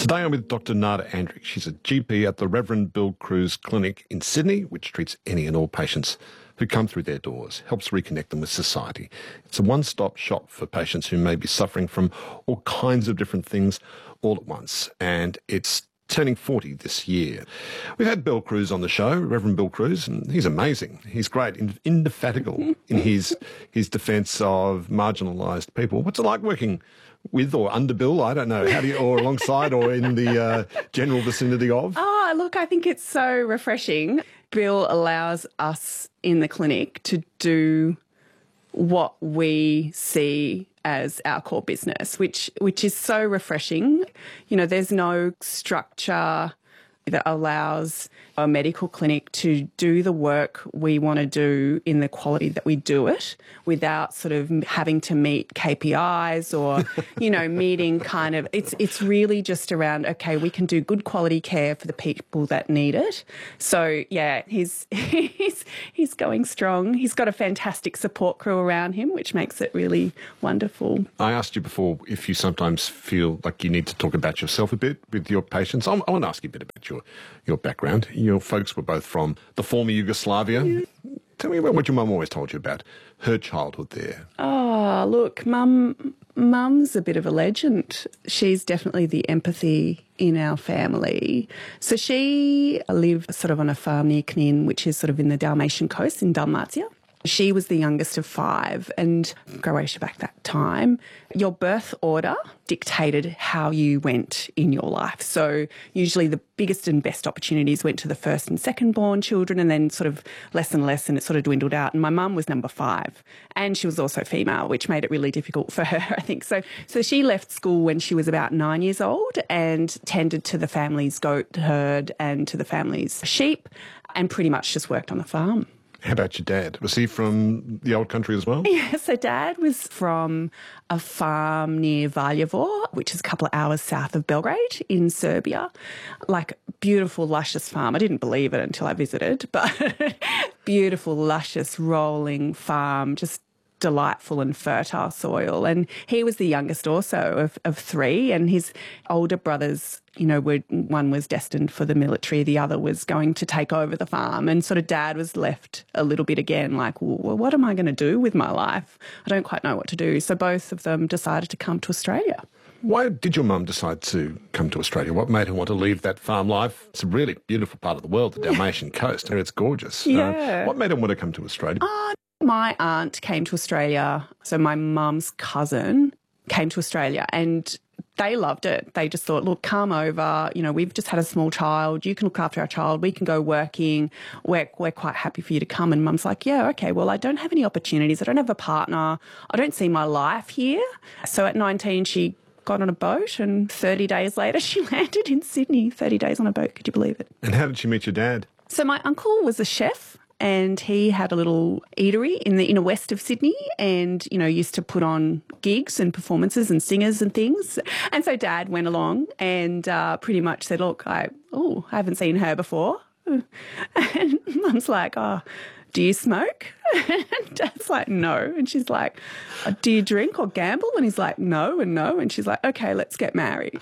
Today I'm with Dr. Nada Andrich. She's a GP at the Reverend Bill Cruz Clinic in Sydney, which treats any and all patients who come through their doors, helps reconnect them with society. It's a one-stop shop for patients who may be suffering from all kinds of different things all at once, and it's turning 40 this year. We've had Bill Cruz on the show, Reverend Bill Cruz, and he's amazing. He's great, indefatigable in his defence of marginalised people. What's it like working with or under Bill? I don't know. How do you, or alongside or in the general vicinity of? Oh, look, I think it's so refreshing. Bill allows us in the clinic to do what we see as our core business, which is so refreshing. You know, there's no structure that allows a medical clinic to do the work we want to do in the quality that we do it without sort of having to meet KPIs or, you know, meeting kind of, it's really just around, okay, we can do good quality care for the people that need it. So yeah, he's going strong. He's got a fantastic support crew around him, which makes it really wonderful. I asked you before if you sometimes feel like you need to talk about yourself a bit with your patients. I want to ask you a bit about your background. Your folks were both from the former Yugoslavia. Yeah. Tell me about what your mum always told you about her childhood there. Oh, look, Mum's a bit of a legend. She's definitely the empathy in our family. So she lived sort of on a farm near Knin, which is sort of in the Dalmatian coast in Dalmatia. She was the youngest of 5, and Croatia back that time, your birth order dictated how you went in your life. So usually the biggest and best opportunities went to the first and second born children, and then sort of less and less, and it sort of dwindled out. And my mum was number 5, and she was also female, which made it really difficult for her, I think. So she left school when she was about 9 years old and tended to the family's goat herd and to the family's sheep, and pretty much just worked on the farm. How about your dad? Was he from the old country as well? Yeah, so Dad was from a farm near Valjevo, which is a couple of hours south of Belgrade in Serbia. Like, beautiful, luscious farm. I didn't believe it until I visited, but beautiful, luscious, rolling farm, just delightful and fertile soil. And he was the youngest also of 3, and his older brothers, you know, one was destined for the military, the other was going to take over the farm, and sort of Dad was left a little bit again like, well, what am I going to do with my life? I don't quite know what to do. So both of them decided to come to Australia. Why did your mum decide to come to Australia? What made her want to leave that farm life? It's a really beautiful part of the world, the Dalmatian coast. It's gorgeous. Yeah. What made her want to come to Australia? My aunt came to Australia, so my mum's cousin came to Australia, and they loved it. They just thought, look, come over, you know, we've just had a small child, you can look after our child, we can go working, we're quite happy for you to come. And Mum's like, yeah, okay, well, I don't have any opportunities, I don't have a partner, I don't see my life here. So at 19, she got on a boat, and 30 days later she landed in Sydney. 30 days on a boat, could you believe it? And how did she meet your dad? So my uncle was a chef, and he had a little eatery in the inner west of Sydney, and, you know, used to put on gigs and performances and singers and things. And so Dad went along and pretty much said, look, I haven't seen her before. And Mum's like, oh, do you smoke? And Dad's like, no. And she's like, do you drink or gamble? And he's like, no and no. And she's like, okay, let's get married.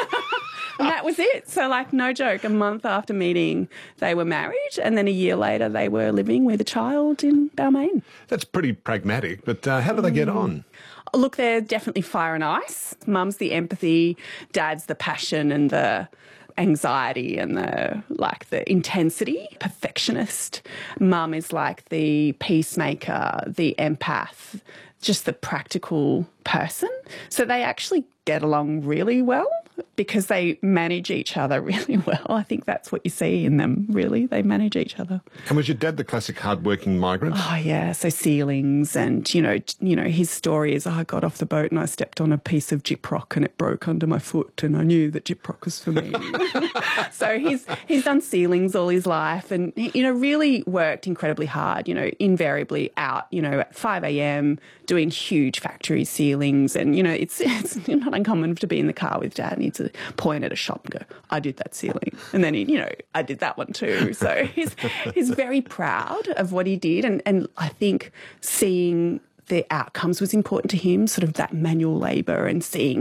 And that was it. So, like, no joke, a month after meeting, they were married, and then a year later they were living with a child in Balmain. That's pretty pragmatic, but how do they get on? Look, they're definitely fire and ice. Mum's the empathy, Dad's the passion and the anxiety and the intensity. Perfectionist. Mum is like the peacemaker, the empath, just the practical person. So they actually get along really well because they manage each other really well. I think that's what you see in them, really. They manage each other. And was your dad the classic hard-working migrant? Oh, yeah. So ceilings and, you know, his story is, I got off the boat and I stepped on a piece of gyprock and it broke under my foot and I knew that gyprock was for me. So he's done ceilings all his life and, you know, really worked incredibly hard, you know, invariably out, you know, at 5 a.m. doing huge factory ceilings. And, you know, it's not uncommon to be in the car with Dad and he'd to point at a shop and go, I did that ceiling. And then, I did that one too. So he's very proud of what he did. And I think seeing the outcomes was important to him, sort of that manual labour and seeing what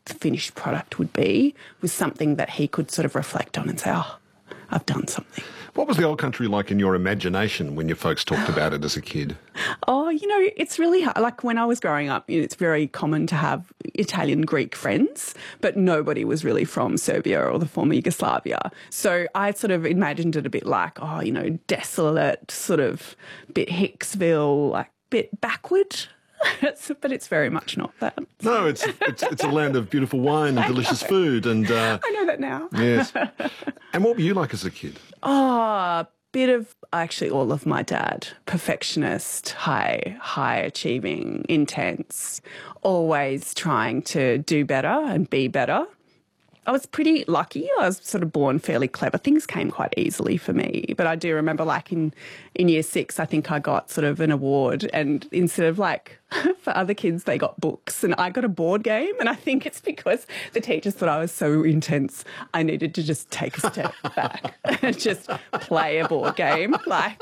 the finished product would be was something that he could sort of reflect on and say, oh, I've done something. What was the old country like in your imagination when your folks talked about it as a kid? Oh, it's really hard. Like when I was growing up, it's very common to have Italian Greek friends, but nobody was really from Serbia or the former Yugoslavia. So I sort of imagined it a bit like, desolate, sort of bit Hicksville, like bit backward. But it's very much not that. No, it's a land of beautiful wine and delicious food. And I know that now. Yes. And what were you like as a kid? Oh, bit of actually all of my dad. Perfectionist, high achieving, intense, always trying to do better and be better. I was pretty lucky. I was sort of born fairly clever. Things came quite easily for me. But I do remember like in year 6, I think I got sort of an award, and instead of like for other kids, they got books and I got a board game. And I think it's because the teachers thought I was so intense, I needed to just take a step back and just play a board game.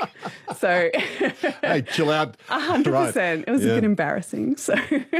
So. Hey, chill out. 100%. Right. It was a bit embarrassing. So.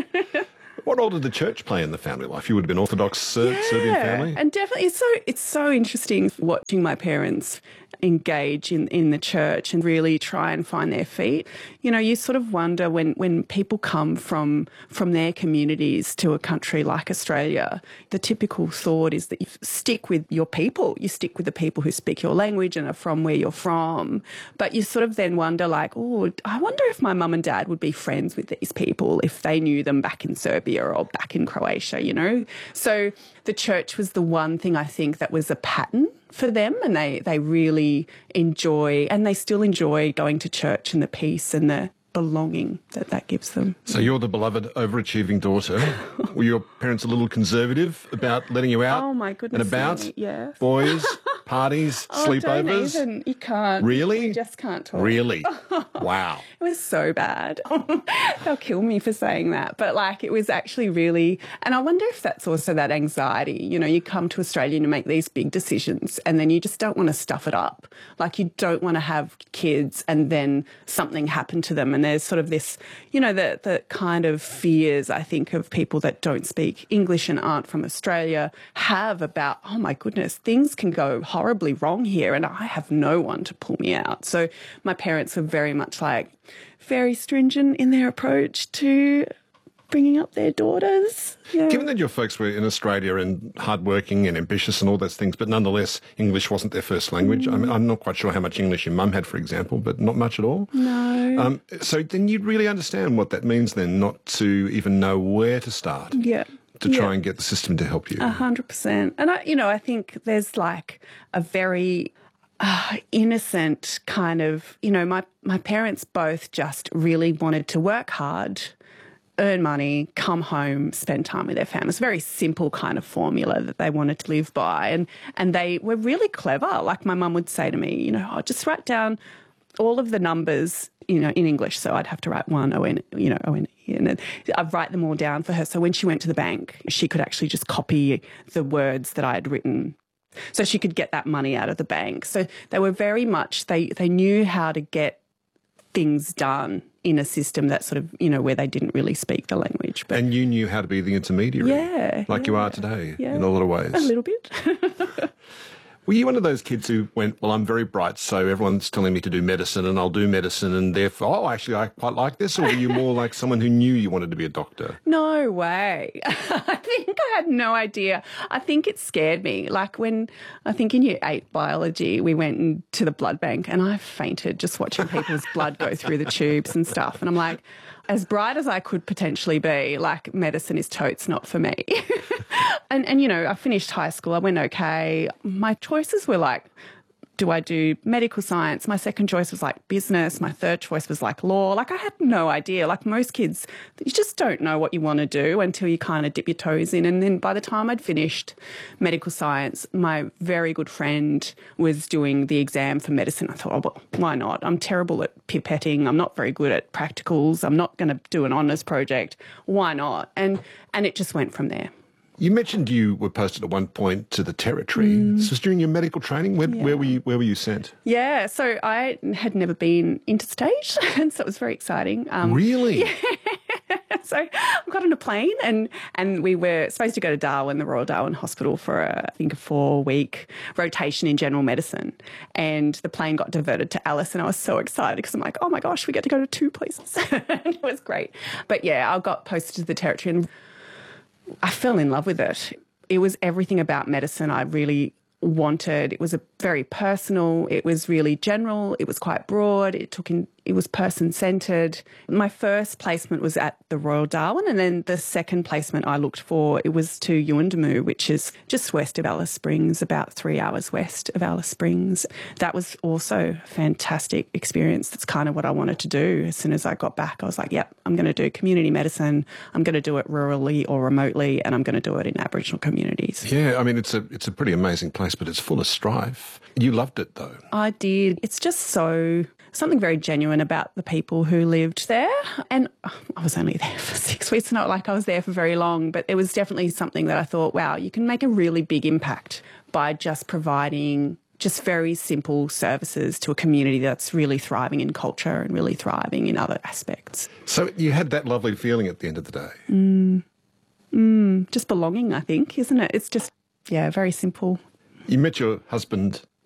What role did the church play in the family life? You would have been Orthodox Serbian family? And definitely it's so interesting watching my parents engage in the church and really try and find their feet. You sort of wonder when people come from their communities to a country like Australia, the typical thought is that you stick with your people, you stick with the people who speak your language and are from where you're from. But you sort of then wonder like, oh, I wonder if my mum and dad would be friends with these people if they knew them back in Serbia or back in Croatia, So the church was the one thing I think that was a pattern for them, and they really enjoy, and they still enjoy going to church and the peace and the belonging that gives them. So you're the beloved overachieving daughter. Were your parents a little conservative about letting you out? Oh my goodness. And about? Yes. Boys, parties, sleepovers? Don't even. You can't. Really? You just can't talk. Really? Wow. It was so bad. They'll kill me for saying that. But it was actually really, and I wonder if that's also that anxiety. You come to Australia and you make these big decisions and then you just don't want to stuff it up. You don't want to have kids and then something happen to them. And there's sort of this, the kind of fears I think of people that don't speak English and aren't from Australia have about, oh my goodness, things can go horribly wrong here and I have no one to pull me out. So my parents were very much very stringent in their approach to bringing up their daughters. Yeah. Given that your folks were in Australia and hardworking and ambitious and all those things, but nonetheless English wasn't their first language. I mean, I'm not quite sure how much English your mum had, for example, but not much at all. No. So then you'd really understand what that means then, not to even know where to start. Yeah. To try and get the system to help you. 100%. And I think there's a very innocent kind of, my parents both just really wanted to work hard, earn money, come home, spend time with their family. It's a very simple kind of formula that they wanted to live by. And they were really clever. Like my mum would say to me, just write down all of the numbers, in English. So I'd have to write one, O-N, O-N-E, and I'd write them all down for her. So when she went to the bank, she could actually just copy the words that I had written. So she could get that money out of the bank. So they were very much, they knew how to get things done in a system that sort of, where they didn't really speak the language. But and you knew how to be the intermediary. Yeah. Like you are today, in a lot of ways. A little bit. Were you one of those kids who went, well, I'm very bright, so everyone's telling me to do medicine and I'll do medicine and therefore, actually, I quite like this? Or were you more like someone who knew you wanted to be a doctor? No way. I think I had no idea. I think it scared me. I think in year 8 biology, we went to the blood bank and I fainted just watching people's blood go through the tubes and stuff. And I'm like, as bright as I could potentially be, medicine is totes not for me. And I finished high school. I went okay. My choices were do I do medical science? My second choice was business. My third choice was law. I had no idea. Most kids, you just don't know what you want to do until you kind of dip your toes in. And then by the time I'd finished medical science, my very good friend was doing the exam for medicine. I thought, oh, well, why not? I'm terrible at pipetting. I'm not very good at practicals. I'm not going to do an honours project. Why not? And it just went from there. You mentioned you were posted at one point to the Territory. This was during your medical training. Where were you sent? Yeah, so I had never been interstate, and so it was very exciting. Really? Yeah. So I got on a plane and we were supposed to go to Darwin, the Royal Darwin Hospital, for I think a 4-week rotation in general medicine. And the plane got diverted to Alice, and I was so excited because I'm like, oh my gosh, we get to go to 2 places. It was great. But yeah, I got posted to the Territory and I fell in love with it. It was everything about medicine I really wanted. It was very personal. It was really general. It was quite broad. It was person-centred. My first placement was at the Royal Darwin, and then the second placement I looked for, it was to Yuendamu, which is just west of Alice Springs, about 3 hours west of Alice Springs. That was also a fantastic experience. That's kind of what I wanted to do. As soon as I got back, I was like, yep, I'm going to do community medicine. I'm going to do it rurally or remotely, and I'm going to do it in Aboriginal communities. Yeah, I mean, it's a pretty amazing place, but it's full of strife. You loved it, though. I did. It's just something very genuine about the people who lived there. And I was only there for 6 weeks, not like I was there for very long, but it was definitely something that I thought, wow, you can make a really big impact by just providing just very simple services to a community that's really thriving in culture and really thriving in other aspects. So you had that lovely feeling at the end of the day? Just belonging, I think, isn't it? It's just, yeah, very simple. You met your husband